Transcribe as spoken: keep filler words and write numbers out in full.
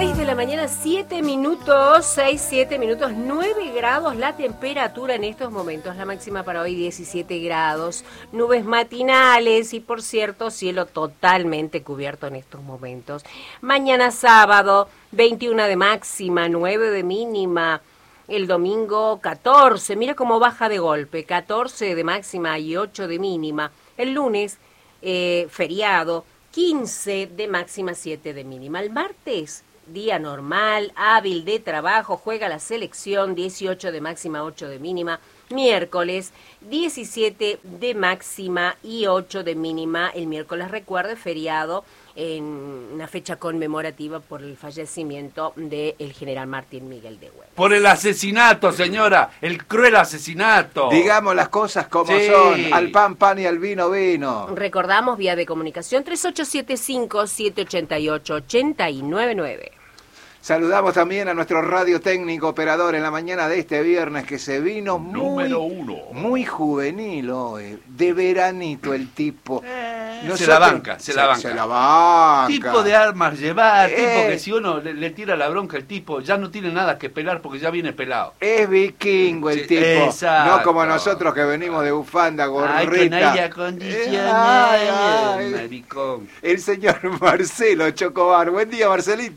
seis de la mañana, siete minutos, seis, siete minutos, nueve grados la temperatura en estos momentos. La máxima para hoy diecisiete grados, nubes matinales y por cierto cielo totalmente cubierto en estos momentos. Mañana sábado, veintiuno de máxima, nueve de mínima. El domingo catorce, mira cómo baja de golpe, catorce de máxima y ocho de mínima. El lunes, eh, feriado, quince de máxima, siete de mínima. El martes, día normal, hábil de trabajo, juega la selección, dieciocho de máxima, ocho de mínima. Miércoles, diecisiete de máxima y ocho de mínima. El miércoles, recuerde, feriado, en una fecha conmemorativa por el fallecimiento del general Martín Miguel de Güemes. Por el asesinato, señora, el cruel asesinato. Digamos las cosas como sí. son, al pan, pan y al vino, vino. Recordamos, vía de comunicación, tres ocho siete cinco, siete ocho ocho, ocho nueve nueve. Saludamos también a nuestro radio técnico operador en la mañana de este viernes que se vino muy, Número uno. muy juvenil hoy, de veranito el tipo. Eh, Nosotros, se la banca, se, se la banca. Se la banca. Tipo de armas llevar, eh, tipo que si uno le, le tira la bronca el tipo ya no tiene nada que pelar porque ya viene pelado. Es vikingo el sí, tipo, exacto. No como nosotros que venimos de bufanda, gorrita. Ay, con aire acondicionado, ay, ay. maricón. El señor Marcelo Chocobar. Buen día, Marcelito.